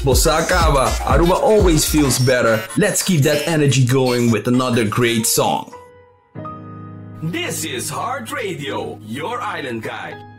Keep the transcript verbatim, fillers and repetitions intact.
Bossa acaba, Aruba always feels better. Let's keep that energy going with another great song. This is Heart Radio, your island guide.